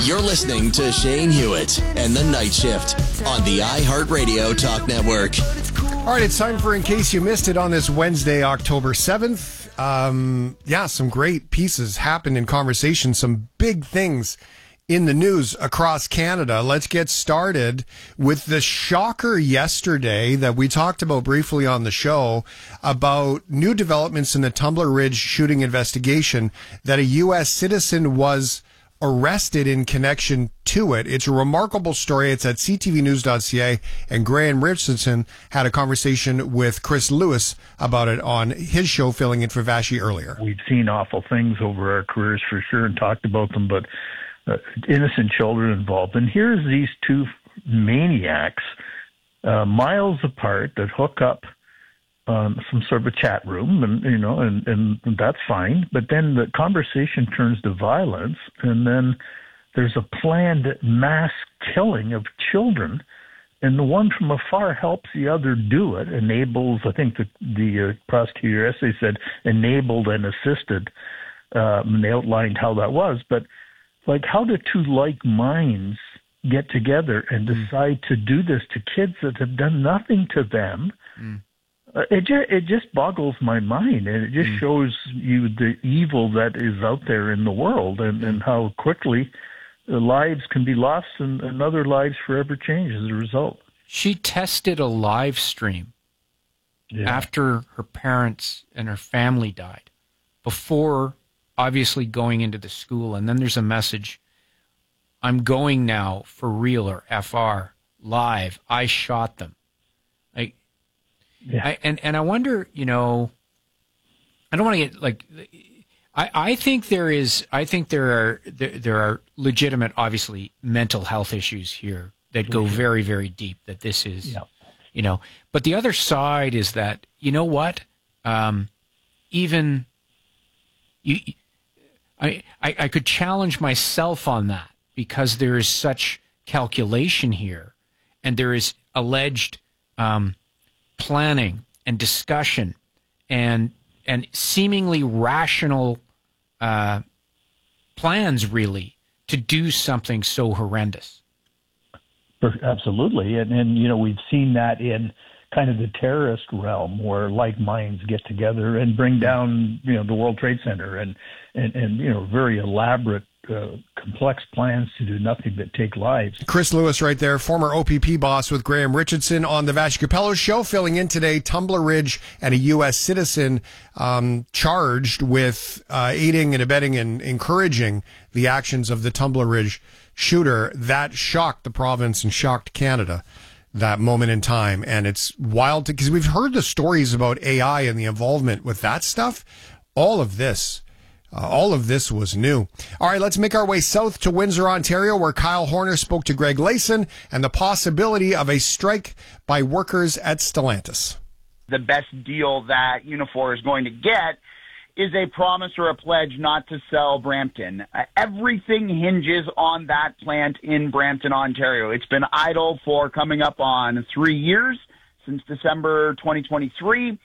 You're listening to Shane Hewitt and The Night Shift on the iHeartRadio Talk Network. All right, it's time for In Case You Missed It on this Wednesday, October 7th. Some great pieces happened in conversation, some big things in the news across Canada. Let's get started with the shocker yesterday that we talked about briefly on the show about new developments in the Tumbler Ridge shooting investigation, that a U.S. citizen was arrested in connection to it. It's a remarkable story. It's at ctvnews.ca, and Graham Richardson had a conversation with Chris Lewis about it on his show, filling in for Vashi earlier. We've seen awful things over our careers for sure and talked about them, but innocent children involved. And here's these two maniacs, miles apart, that hook up some sort of a chat room, and that's fine. But then the conversation turns to violence, and then there's a planned mass killing of children, and the one from afar helps the other do it, enables, I think the prosecutor essay said, enabled and assisted, and they outlined how that was. But like, how do two like minds get together and decide to do this to kids that have done nothing to them? It just boggles my mind, and it just shows you the evil that is out there in the world, and how quickly lives can be lost and other lives forever change as a result. She tested a live stream after her parents and her family died, before obviously going into the school, and then there's a message, "I'm going now for real," or FR, live, "I shot them." And I wonder, I don't want to get I think there are legitimate, obviously, mental health issues here that go very, very deep, that this is, but the other side is that, I could challenge myself on that, because there is such calculation here, and there is alleged, planning and discussion and seemingly rational plans, really, to do something so horrendous. Absolutely. And we've seen that in kind of the terrorist realm, where like minds get together and bring down, the World Trade Center and very elaborate, complex plans to do nothing but take lives. Chris Lewis right there, former OPP boss with Graham Richardson on the Vashi Capello Show, filling in today. Tumbler Ridge and a U.S. citizen charged with aiding and abetting and encouraging the actions of the Tumbler Ridge shooter. That shocked the province and shocked Canada, that moment in time. And it's wild because we've heard the stories about AI and the involvement with that stuff. All of this was new. All right, let's make our way south to Windsor, Ontario, where Kyle Horner spoke to Greg Layson and the possibility of a strike by workers at Stellantis. The best deal that Unifor is going to get is a promise or a pledge not to sell Brampton. Everything hinges on that plant in Brampton, Ontario. It's been idle for coming up on 3 years, since December 2023.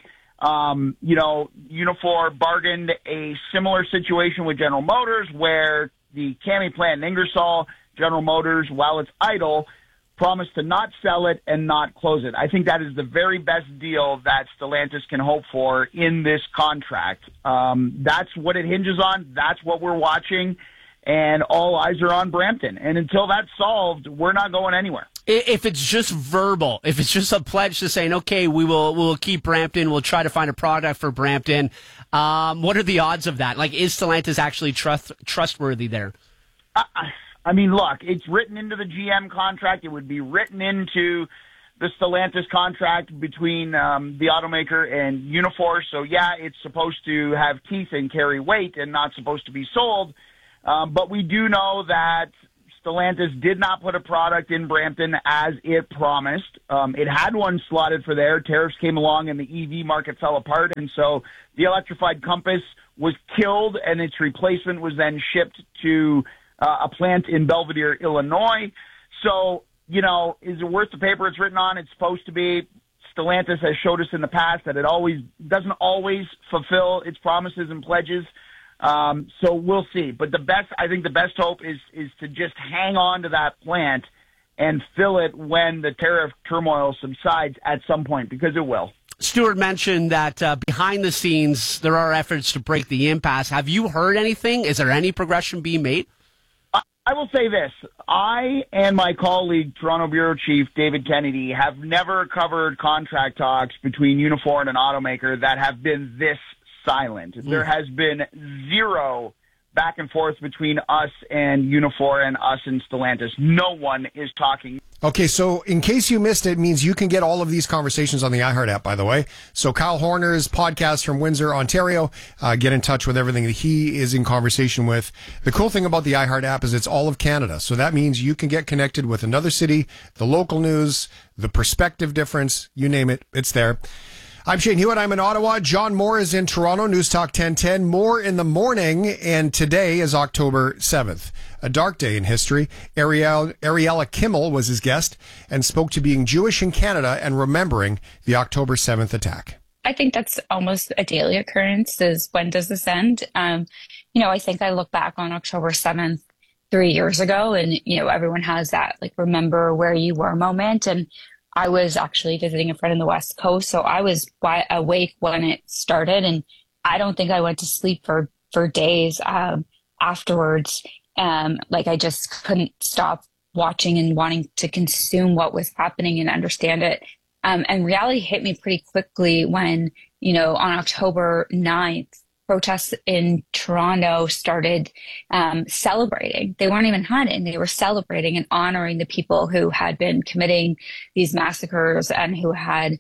Unifor bargained a similar situation with General Motors, where the CAMI plant in Ingersoll, General Motors, while it's idle, promised to not sell it and not close it. I think that is the very best deal that Stellantis can hope for in this contract. That's what it hinges on. That's what we're watching. And all eyes are on Brampton. And until that's solved, we're not going anywhere. If it's just verbal, if it's just a pledge to saying, okay, we'll keep Brampton, we'll try to find a product for Brampton, what are the odds of that? Like, is Stellantis actually trustworthy there? I mean, look, it's written into the GM contract. It would be written into the Stellantis contract between the automaker and Unifor. So, yeah, it's supposed to have teeth and carry weight and not supposed to be sold. But we do know that Stellantis did not put a product in Brampton as it promised. It had one slotted for there. Tariffs came along and the EV market fell apart. And so the electrified Compass was killed, and its replacement was then shipped to a plant in Belvidere, Illinois. So, is it worth the paper it's written on? It's supposed to be. Stellantis has showed us in the past that it doesn't always fulfill its promises and pledges. So we'll see. But I think the best hope is to just hang on to that plant and fill it when the tariff turmoil subsides at some point, because it will. Stuart mentioned that behind the scenes, there are efforts to break the impasse. Have you heard anything? Is there any progression being made? I will say this. I and my colleague, Toronto Bureau Chief David Kennedy, have never covered contract talks between Unifor and an automaker that have been this silent. There has been zero back and forth between us and Unifor and us and Stellantis. No one is talking. Okay, so in case you missed it, means you can get all of these conversations on the iHeart app, by the way. So Kyle Horner's podcast from Windsor, Ontario, get in touch with everything that he is in conversation with. The cool thing about the iHeart app is it's all of Canada. So that means you can get connected with another city, the local news, the perspective difference, you name it, it's there. I'm Shane Hewitt. I'm in Ottawa. John Moore is in Toronto. News Talk 1010. More in the morning. And today is October 7th. A dark day in history. Ariella Kimmel was his guest and spoke to being Jewish in Canada and remembering the October 7th attack. I think that's almost a daily occurrence, is when does this end? I think I look back on October 7th 3 years ago, and, everyone has that, remember where you were moment. And I was actually visiting a friend in the West Coast, so I was awake when it started, and I don't think I went to sleep for days afterwards. I just couldn't stop watching and wanting to consume what was happening and understand it. And reality hit me pretty quickly when, on October 9th, protests in Toronto started celebrating. They weren't even hiding. They were celebrating and honoring the people who had been committing these massacres and who had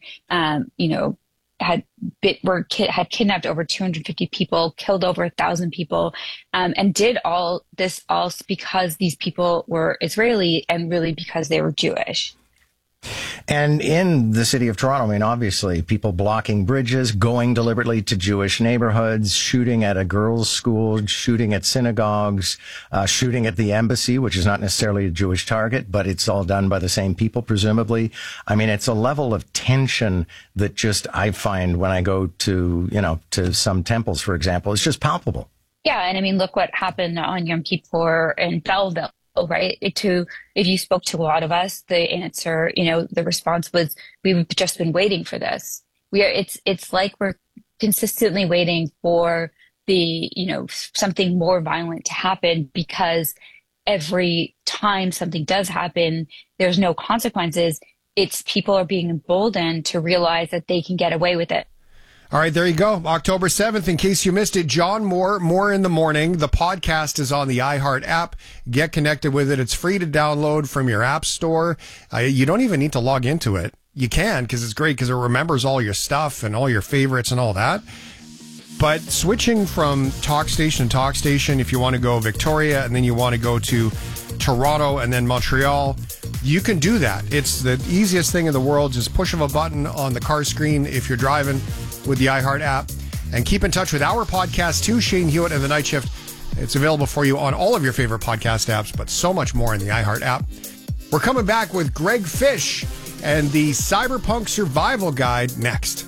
kidnapped over 250 people, killed over 1,000 people, and did all this because these people were Israeli and really because they were Jewish. And in the city of Toronto, obviously, people blocking bridges, going deliberately to Jewish neighborhoods, shooting at a girls' school, shooting at synagogues, shooting at the embassy, which is not necessarily a Jewish target, but it's all done by the same people, presumably. It's a level of tension that just I find when I go to, to some temples, for example, it's just palpable. Yeah, and look what happened on Yom Kippur in Belleville. Right. If you spoke to a lot of us, the answer, the response was, we've just been waiting for this. It's like we're consistently waiting for the, something more violent to happen, because every time something does happen, there's no consequences. It's people are being emboldened to realize that they can get away with it. All right, there you go. October 7th, in case you missed it, John Moore, More in the Morning. The podcast is on the iHeart app. Get connected with it. It's free to download from your app store. You don't even need to log into it. You can, because it's great, because it remembers all your stuff and all your favorites and all that. But switching from talk station to talk station, if you want to go Victoria and then you want to go to Toronto and then Montreal, you can do that. It's the easiest thing in the world. Just push of a button on the car screen if you're driving with the iHeart app. And keep in touch with our podcast too, Shane Hewitt and The Night Shift. It's available for you on all of your favorite podcast apps, but so much more in the iHeart app. We're coming back with Greg Fish and the Cyberpunk Survival Guide next.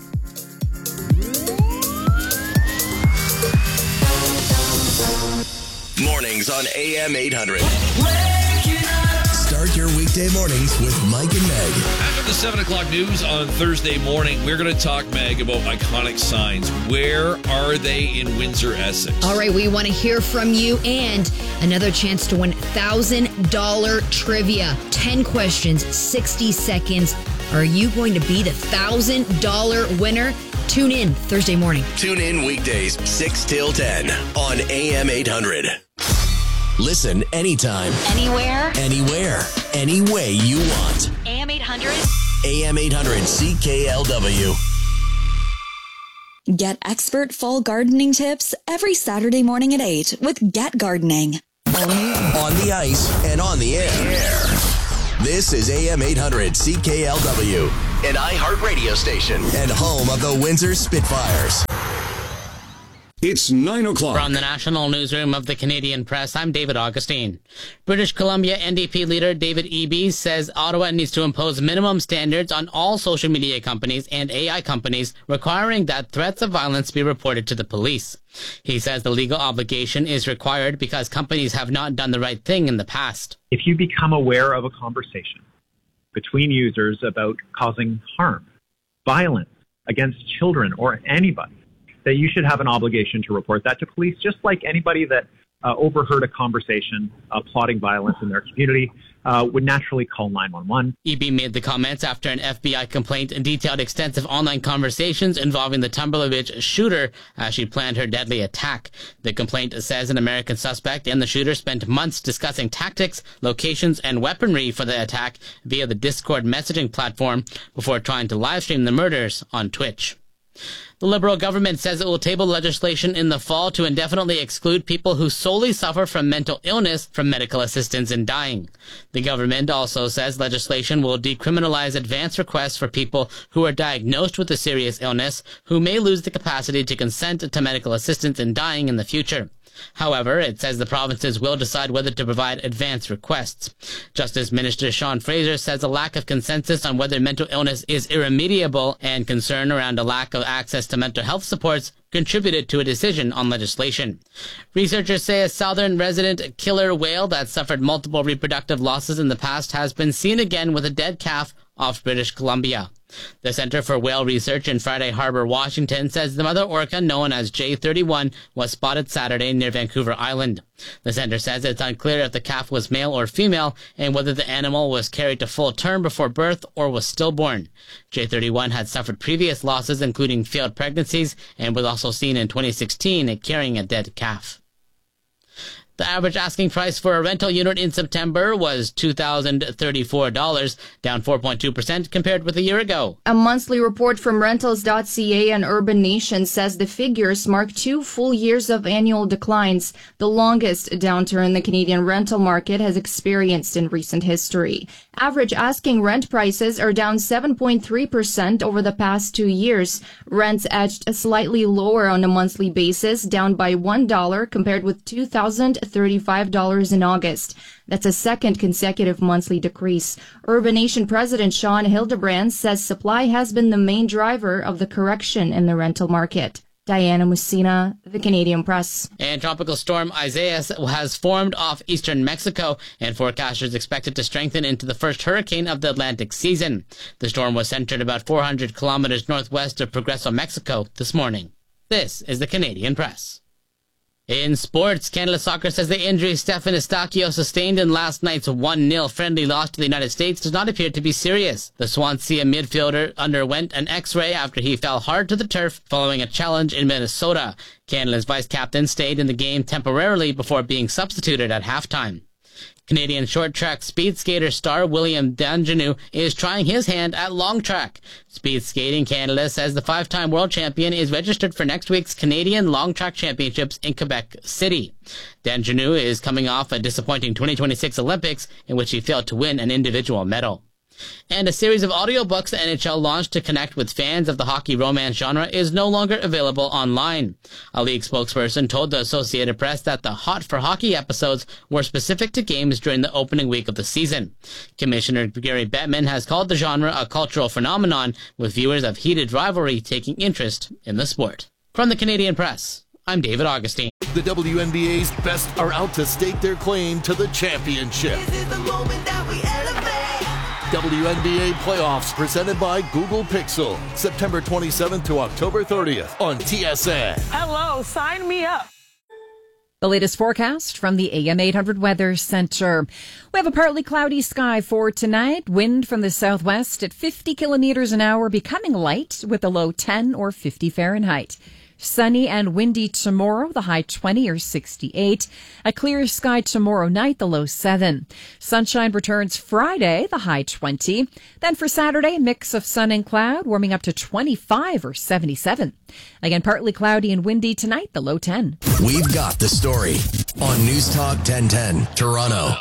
Mornings on AM 800. Start your weekday mornings with Mike and Meg. After the 7 o'clock news on Thursday morning, we're going to talk, Meg, about iconic signs. Where are they in Windsor, Essex? All right, we want to hear from you and another chance to win $1,000 trivia. 10 questions, 60 seconds. Are you going to be the $1,000 winner? Tune in Thursday morning. Tune in weekdays 6 till 10 on AM 800. Listen anytime. Anywhere. Anywhere. Any way you want. AM 800. AM 800 CKLW. Get expert fall gardening tips every Saturday morning at 8 with Get Gardening. On the ice and on the air. This is AM 800 CKLW, an iHeart radio station and home of the Windsor Spitfires. It's 9 o'clock. From the National Newsroom of the Canadian Press, I'm David Augustine. British Columbia NDP leader David Eby says Ottawa needs to impose minimum standards on all social media companies and AI companies, requiring that threats of violence be reported to the police. He says the legal obligation is required because companies have not done the right thing in the past. If you become aware of a conversation between users about causing harm, violence against children or anybody, that you should have an obligation to report that to police, just like anybody that overheard a conversation plotting violence in their community would naturally call 911. Eby made the comments after an FBI complaint detailed extensive online conversations involving the Tumbler Ridge shooter as she planned her deadly attack. The complaint says an American suspect and the shooter spent months discussing tactics, locations, and weaponry for the attack via the Discord messaging platform before trying to livestream the murders on Twitch. The Liberal government says it will table legislation in the fall to indefinitely exclude people who solely suffer from mental illness from medical assistance in dying. The government also says legislation will decriminalize advance requests for people who are diagnosed with a serious illness who may lose the capacity to consent to medical assistance in dying in the future. However, it says the provinces will decide whether to provide advance requests. Justice Minister Sean Fraser says a lack of consensus on whether mental illness is irremediable and concern around a lack of access to mental health supports contributed to a decision on legislation. Researchers say a southern resident killer whale that suffered multiple reproductive losses in the past has been seen again with a dead calf off British Columbia. The Center for Whale Research in Friday Harbor, Washington, says the mother orca, known as J31, was spotted Saturday near Vancouver Island. The center says it's unclear if the calf was male or female and whether the animal was carried to full term before birth or was stillborn. J31 had suffered previous losses, including failed pregnancies, and was also seen in 2016 carrying a dead calf. The average asking price for a rental unit in September was $2,034, down 4.2% compared with a year ago. A monthly report from Rentals.ca and Urban Nation says the figures mark 2 full years of annual declines, the longest downturn the Canadian rental market has experienced in recent history. Average asking rent prices are down 7.3% over the past 2 years. Rents edged slightly lower on a monthly basis, down by $1 compared with $2,035 in August. That's a second consecutive monthly decrease. Urban Nation President Sean Hildebrand says supply has been the main driver of the correction in the rental market. Diana Messina, The Canadian Press. And Tropical Storm Isaias has formed off eastern Mexico, and forecasters expect it to strengthen into the first hurricane of the Atlantic season. The storm was centered about 400 kilometers northwest of Progreso, Mexico this morning. This is The Canadian Press. In sports, Canada Soccer says the injury Stefan Eustaquio sustained in last night's 1-0 friendly loss to the United States does not appear to be serious. The Swansea midfielder underwent an X-ray after he fell hard to the turf following a challenge in Minnesota. Canada's vice-captain stayed in the game temporarily before being substituted at halftime. Canadian short track speed skater star William Danjanu is trying his hand at long track. Speed Skating Canada says the 5-time world champion is registered for next week's Canadian Long Track Championships in Quebec City. Danjanu is coming off a disappointing 2026 Olympics in which he failed to win an individual medal. And a series of audiobooks the NHL launched to connect with fans of the hockey romance genre is no longer available online. A league spokesperson told the Associated Press that the Hot for Hockey episodes were specific to games during the opening week of the season. Commissioner Gary Bettman has called the genre a cultural phenomenon, with viewers of heated rivalry taking interest in the sport. From the Canadian Press, I'm David Augustine. The WNBA's best are out to stake their claim to the championship. This is the moment that we elevate. WNBA playoffs presented by Google Pixel, September 27th to October 30th on TSN. Hello, sign me up. The latest forecast from the AM 800 Weather Center. We have a partly cloudy sky for tonight. Wind from the southwest at 50 kilometers an hour, becoming light with a low 10 or 50 Fahrenheit. Sunny and windy tomorrow, the high 20 or 68. A clear sky tomorrow night, the low 7. Sunshine returns Friday, the high 20. Then for Saturday, a mix of sun and cloud, warming up to 25 or 77. Again, partly cloudy and windy tonight, the low 10. We've got the story on News Talk 1010, Toronto.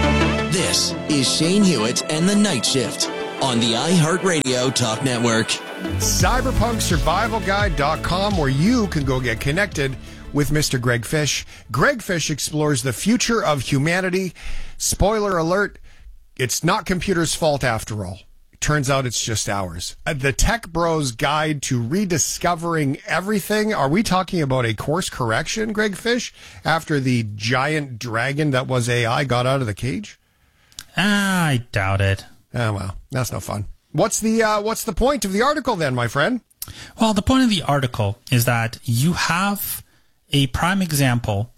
This is Shane Hewitt and the Night Shift on the iHeartRadio Talk Network. cyberpunksurvivalguide.com, where you can go get connected with Mr. Greg Fish. Greg Fish explores the future of humanity. Spoiler alert, it's not computers' fault after all. It turns out it's just ours. The Tech Bros Guide to Rediscovering Everything. Are we talking about a course correction, Greg Fish, after the giant dragon that was AI got out of the cage? I doubt it. Oh, well, that's no fun. What's the point of the article then, my friend? Well, the point of the article is that you have a prime example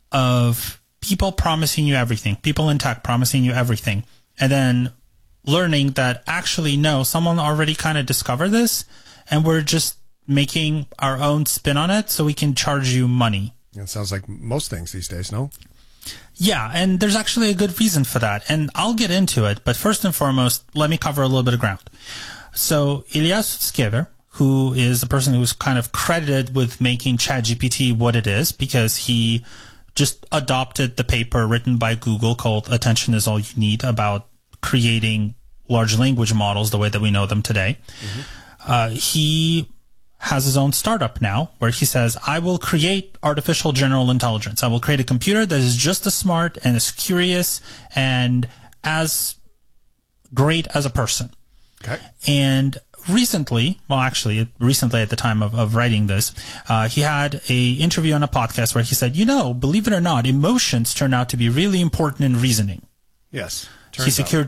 of people promising you everything, people in tech promising you everything, and then learning that actually, no, someone already kind of discovered this, and we're just making our own spin on it so we can charge you money. It sounds like most things these days, no? Yeah, and there's actually a good reason for that, and I'll get into it, but first and foremost, let me cover a little bit of ground. So, Ilya Sutskever, who is the person who's kind of credited with making ChatGPT what it is, because he just adopted the paper written by Google called Attention is All You Need about creating large language models the way that we know them today. Mm-hmm. He has his own startup now where he says, I will create artificial general intelligence. I will create a computer that is just as smart and as curious and as great as a person. Okay. And recently at the time of writing this, he had a interview on a podcast where he said, believe it or not, emotions turn out to be really important in reasoning. Yes. He secured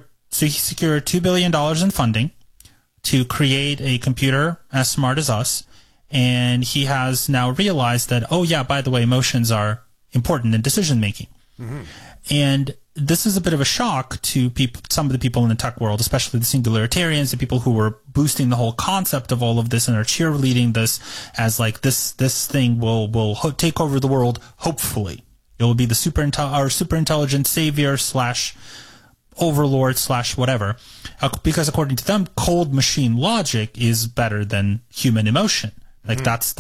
$2 billion in funding to create a computer as smart as us. And he has now realized that, by the way, emotions are important in decision making. Mm-hmm. And this is a bit of a shock to some of the people in the tech world, especially the singularitarians, the people who were boosting the whole concept of all of this and are cheerleading this as like this thing will take over the world. Hopefully, it will be the super intelligent savior / overlord / whatever, because according to them, cold machine logic is better than human emotion. Like that's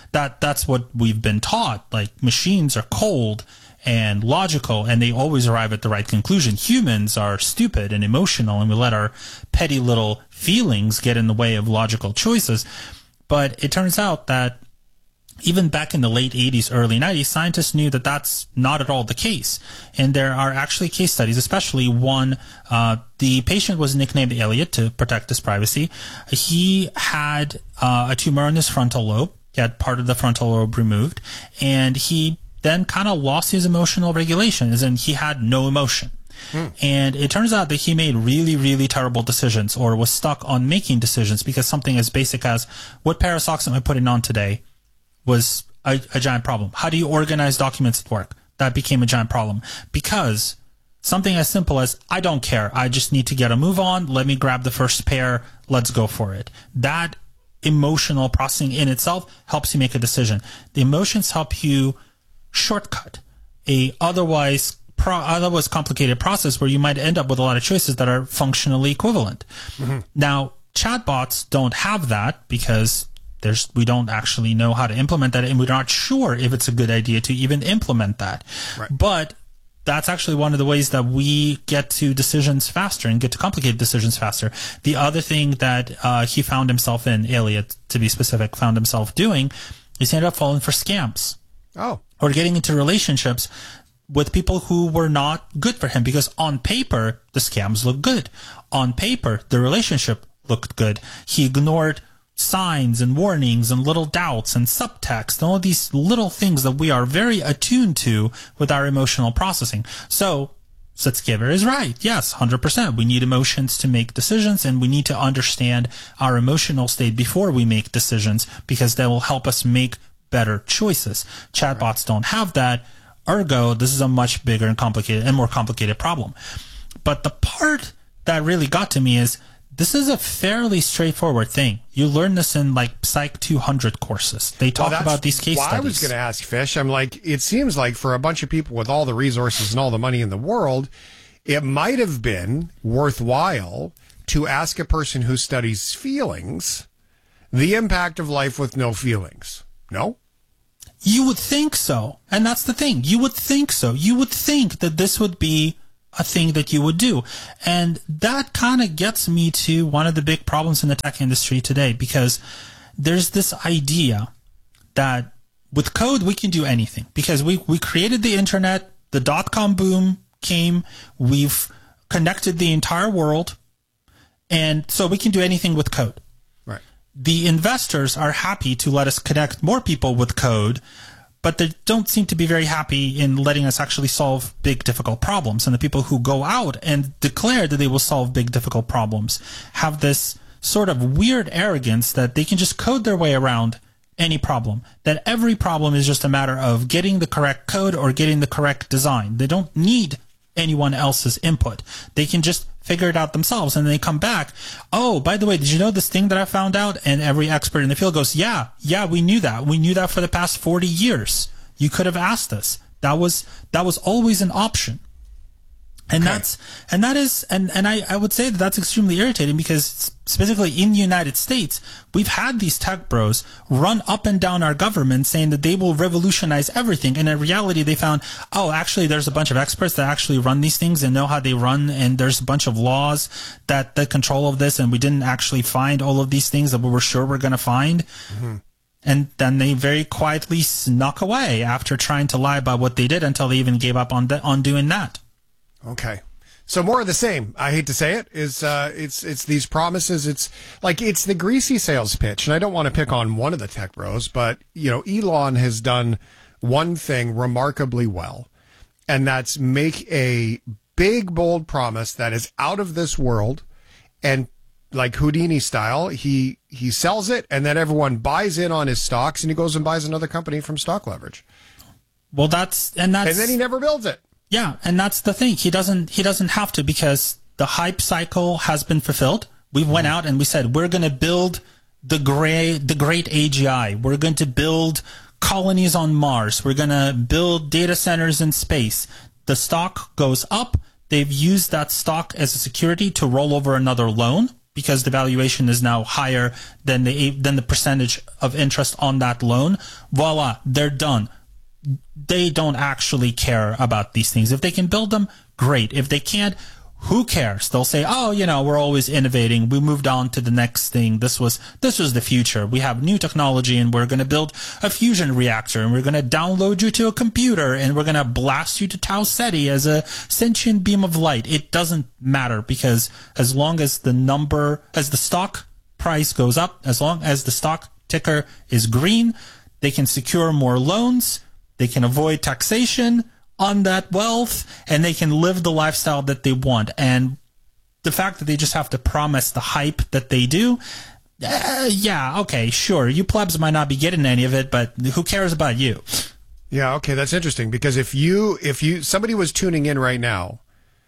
what we've been taught. Like machines are cold and logical, and they always arrive at the right conclusion. Humans are stupid and emotional, and we let our petty little feelings get in the way of logical choices. But it turns out that even back in the late 80s, early 90s, scientists knew that that's not at all the case. And there are actually case studies, especially one, the patient was nicknamed Elliot to protect his privacy. He had a tumor in his frontal lobe. He had part of the frontal lobe removed, and he then kind of lost his emotional regulation, as in he had no emotion. And it turns out that he made really, really terrible decisions, or was stuck on making decisions because something as basic as, what pair of socks am I putting on today, was a giant problem. How do you organize documents at work? That became a giant problem because something as simple as, I don't care, I just need to get a move on, let me grab the first pair, let's go for it. That emotional processing in itself helps you make a decision. The emotions help you shortcut a otherwise complicated process where you might end up with a lot of choices that are functionally equivalent. Mm-hmm. Now, chatbots don't have that because we don't actually know how to implement that, and we're not sure if it's a good idea to even implement that. Right. But that's actually one of the ways that we get to decisions faster and get to complicated decisions faster. The other thing that he found himself in, Elliot to be specific, found himself doing is he ended up falling for scams. Oh. Or getting into relationships with people who were not good for him, because on paper, the scams looked good. On paper, the relationship looked good. He ignored signs and warnings and little doubts and subtext and all these little things that we are very attuned to with our emotional processing. So Sutskever is right. Yes, 100%. We need emotions to make decisions, and we need to understand our emotional state before we make decisions, because that will help us make better choices. Chatbots don't have that. Ergo, this is a much bigger and more complicated problem. But the part that really got to me is, this is a fairly straightforward thing. You learn this in like Psych 200 courses. They talk about these case studies. I was going to ask Fish. I'm like, it seems like for a bunch of people with all the resources and all the money in the world, it might have been worthwhile to ask a person who studies feelings the impact of life with no feelings. No? You would think so. And that's the thing. You would think so. You would think that this would be a thing that you would do. And that kind of gets me to one of the big problems in the tech industry today, because there's this idea that with code, we can do anything, because we created the internet, the .com boom came, we've connected the entire world, and so we can do anything with code. Right. The investors are happy to let us connect more people with code, but they don't seem to be very happy in letting us actually solve big, difficult problems. And the people who go out and declare that they will solve big, difficult problems have this sort of weird arrogance that they can just code their way around any problem, that every problem is just a matter of getting the correct code or getting the correct design. They don't need anyone else's input. They can just figure it out themselves, and then they come back. Oh, by the way, did you know this thing that I found out? And every expert in the field goes, yeah, we knew that. We knew that for the past 40 years. You could have asked us. That was always an option. And okay. I would say that that's extremely irritating, because specifically in the United States, we've had these tech bros run up and down our government saying that they will revolutionize everything. And in reality, they found, oh, actually, there's a bunch of experts that actually run these things and know how they run. And there's a bunch of laws that control of this. And we didn't actually find all of these things that we were sure we're going to find. Mm-hmm. And then they very quietly snuck away after trying to lie about what they did, until they even gave up on doing that. Okay. So more of the same. I hate to say it, is it's these promises. It's like, it's the greasy sales pitch. And I don't want to pick on one of the tech bros, but Elon has done one thing remarkably well, and that's make a big, bold promise that is out of this world, and like Houdini style, he sells it, and then everyone buys in on his stocks, and he goes and buys another company from stock leverage. Well, and then he never builds it. Yeah, and that's the thing. He doesn't have to, because the hype cycle has been fulfilled. We went out and we said, we're going to build the great AGI. We're going to build colonies on Mars. We're going to build data centers in space. The stock goes up. They've used that stock as a security to roll over another loan, because the valuation is now higher than the percentage of interest on that loan. Voila, they're done. They don't actually care about these things. If they can build them, great. If they can't, who cares? They'll say, oh, we're always innovating. We moved on to the next thing. This was the future. We have new technology, and we're going to build a fusion reactor, and we're going to download you to a computer, and we're going to blast you to Tau Ceti as a sentient beam of light. It doesn't matter, because as long as the stock price goes up, as long as the stock ticker is green, they can secure more loans. They can avoid taxation on that wealth, and they can live the lifestyle that they want. And the fact that they just have to promise the hype that they do, yeah, okay, sure, you plebs might not be getting any of it, but who cares about you? Yeah, okay, that's interesting, because if somebody was tuning in right now,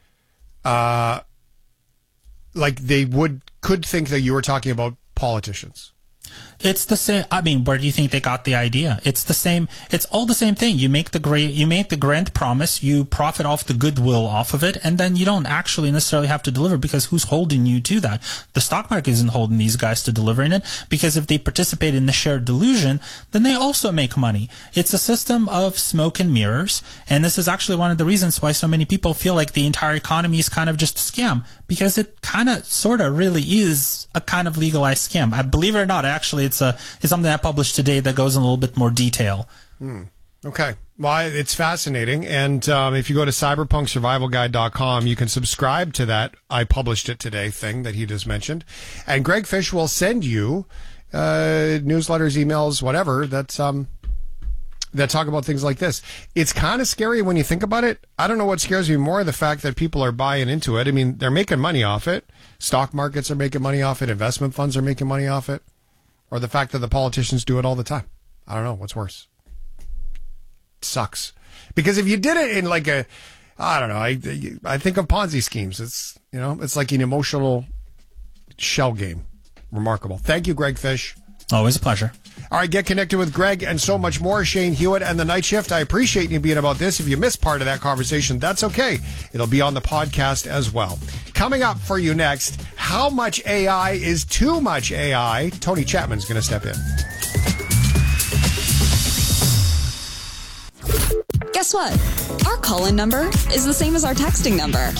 like they could think that you were talking about politicians. It's the same. I mean, where do you think they got the idea? It's the same. It's all the same thing. You make the grand promise, you profit off the goodwill off of it, and then you don't actually necessarily have to deliver, because who's holding you to that? The stock market isn't holding these guys to delivering it, because if they participate in the shared delusion, then they also make money. It's a system of smoke and mirrors, and this is actually one of the reasons why so many people feel like the entire economy is kind of just a scam, because it kind of, sort of, really is a kind of legalized scam. I believe it or not, actually, it's something I published today that goes in a little bit more detail. Okay. Well, it's fascinating. And if you go to cyberpunksurvivalguide.com, you can subscribe to that I published it today thing that he just mentioned. And Greg Fish will send you newsletters, emails, whatever, that talk about things like this. It's kind of scary when you think about it. I don't know what scares me more, the fact that people are buying into it. I mean, they're making money off it. Stock markets are making money off it. Investment funds are making money off it. Or the fact that the politicians do it all the time. I don't know. What's worse? It sucks. Because if you did it in like I don't know, I think of Ponzi schemes. It's, it's like an emotional shell game. Remarkable. Thank you, Greg Fish. Always a pleasure. All right, get connected with Greg and so much more. Shane Hewitt and the Night Shift. I appreciate you being about this. If you missed part of that conversation, that's okay. It'll be on the podcast as well. Coming up for you next, how much AI is too much AI? Tony Chapman's going to step in. Guess what? Our call-in number is the same as our texting number.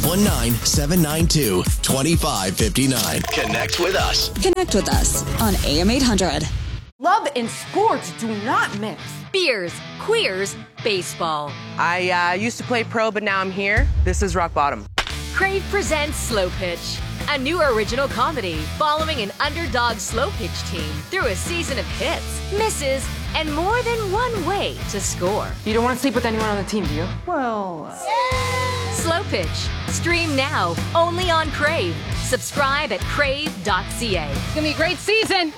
519-792-2559. Connect with us. Connect with us on AM 800. Love and sports do not mix. Beers, queers, baseball. I used to play pro, but now I'm here. This is rock bottom. Crave presents Slow Pitch, a new original comedy following an underdog slow pitch team through a season of hits, misses, and more than one way to score. You don't want to sleep with anyone on the team, do you? Well... Slow Pitch. Stream now, only on Crave. Subscribe at crave.ca. It's going to be a great season.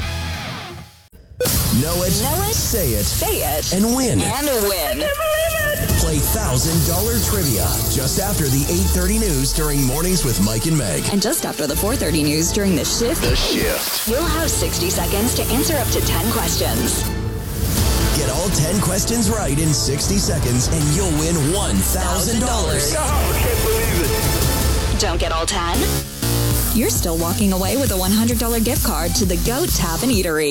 Know it, say it, and win. Play $1,000 trivia just after the 8:30 news during Mornings with Mike and Meg. And just after the 4:30 news during The Shift. The Shift. You'll have 60 seconds to answer up to 10 questions. Get all 10 questions right in 60 seconds and you'll win $1,000. Oh, I can't believe it. Don't get all 10? You're still walking away with a $100 gift card to the Goat Tavern Eatery.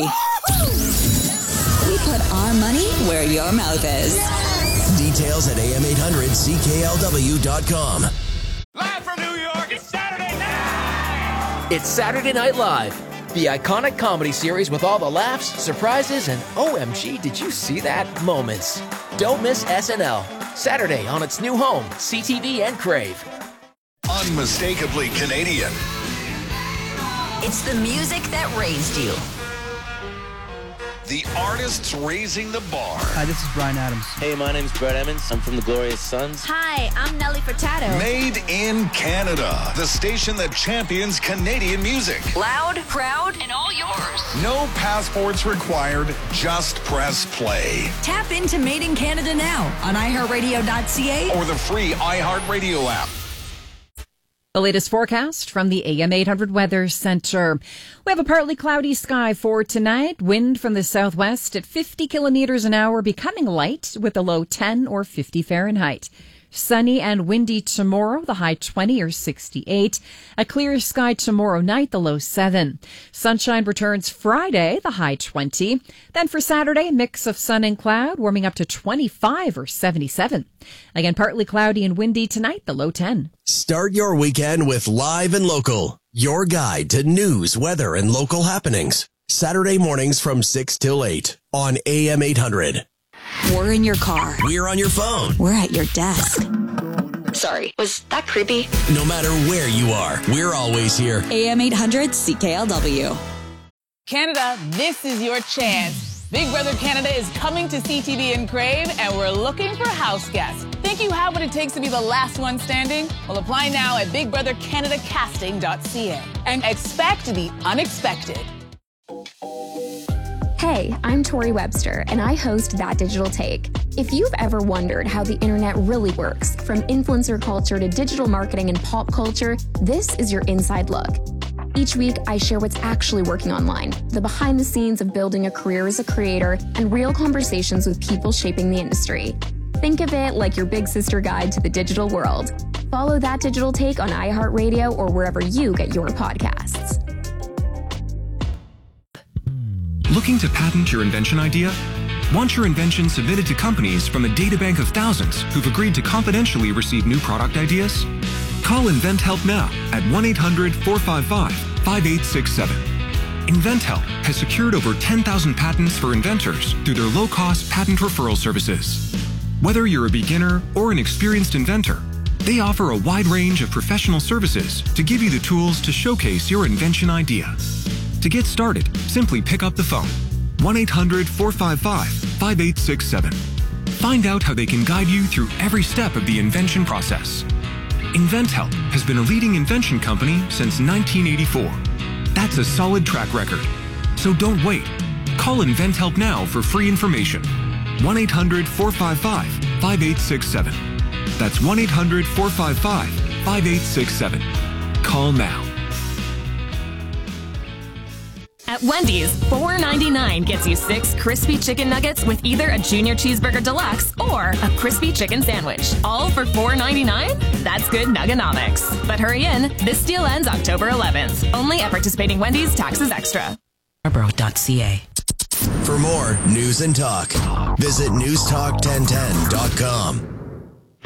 We put our money where your mouth is. Details at am800CKLW.com. Live from New York, it's Saturday night! It's Saturday Night Live, the iconic comedy series with all the laughs, surprises, and OMG, did you see that moments. Don't miss SNL. Saturday on its new home, CTV and Crave. Unmistakably Canadian. It's the music that raised you. The artists raising the bar. Hi, this is Bryan Adams. Hey, my name's Brett Emmons. I'm from the Glorious Sons. Hi, I'm Nelly Furtado. Made in Canada. The station that champions Canadian music. Loud, proud, and all yours. No passports required. Just press play. Tap into Made in Canada now on iHeartRadio.ca or the free iHeartRadio app. The latest forecast from the AM 800 Weather Center. We have a partly cloudy sky for tonight. Wind from the southwest at 50 kilometers an hour, becoming light with a low 10 or 50 Fahrenheit. Sunny and windy tomorrow, the high 20 or 68. A clear sky tomorrow night, the low 7. Sunshine returns Friday, the high 20. Then for Saturday, a mix of sun and cloud, warming up to 25 or 77. Again, partly cloudy and windy tonight, the low 10. Start your weekend with Live and Local, your guide to news, weather, and local happenings. Saturday mornings from 6 till 8 on AM 800. We're in your car. We're on your phone. We're at your desk. Sorry, was that creepy? No matter where you are, we're always here. AM 800 CKLW. Canada, this is your chance. Big Brother Canada is coming to CTV and Crave, and we're looking for house guests. Think you have what it takes to be the last one standing? Well, apply now at BigBrotherCanadaCasting.ca and expect the unexpected. Hey, I'm Tori Webster, and I host That Digital Take. If you've ever wondered how the internet really works, from influencer culture to digital marketing and pop culture, this is your inside look. Each week, I share what's actually working online, the behind the scenes of building a career as a creator, and real conversations with people shaping the industry. Think of it like your big sister guide to the digital world. Follow That Digital Take on iHeartRadio or wherever you get your podcasts. Looking to patent your invention idea? Want your invention submitted to companies from a databank of thousands who've agreed to confidentially receive new product ideas? Call InventHelp now at 1-800-455-5867. InventHelp has secured over 10,000 patents for inventors through their low-cost patent referral services. Whether you're a beginner or an experienced inventor, they offer a wide range of professional services to give you the tools to showcase your invention idea. To get started, simply pick up the phone, 1-800-455-5867. Find out how they can guide you through every step of the invention process. InventHelp has been a leading invention company since 1984. That's a solid track record. So don't wait. Call InventHelp now for free information. 1-800-455-5867. That's 1-800-455-5867. Call now. At Wendy's, $4.99 gets you 6 crispy chicken nuggets with either a Junior Cheeseburger Deluxe or a crispy chicken sandwich. All for $4.99? That's good nuggonomics. But hurry in, this deal ends October 11th. Only at participating Wendy's, taxes extra. Scarborough.ca. For more news and talk, visit newstalk1010.com.